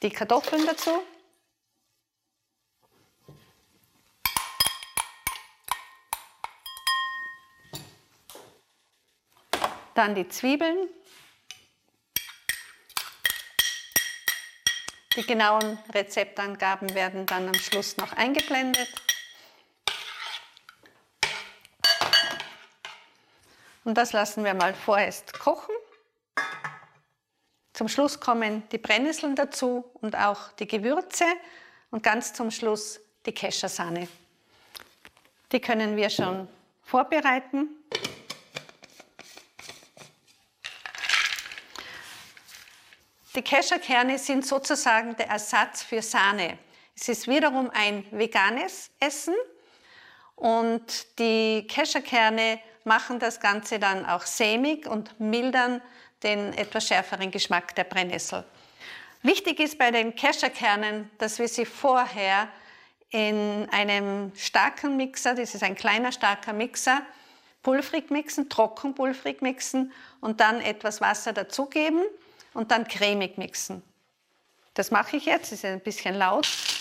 die Kartoffeln dazu. Dann die Zwiebeln. Die genauen Rezeptangaben werden dann am Schluss noch eingeblendet. Und das lassen wir mal vorerst kochen. Zum Schluss kommen die Brennnesseln dazu und auch die Gewürze und ganz zum Schluss die Cashewsahne. Die können wir schon vorbereiten. Die Cashewkerne sind sozusagen der Ersatz für Sahne. Es ist wiederum ein veganes Essen und die Cashewkerne machen das Ganze dann auch sämig und mildern den etwas schärferen Geschmack der Brennnessel. Wichtig ist bei den Cashewkernen, dass wir sie vorher in einem starken Mixer, das ist ein kleiner starker Mixer, pulverig mixen, trocken pulverig mixen und dann etwas Wasser dazugeben und dann cremig mixen. Das mache ich jetzt, ist ein bisschen laut.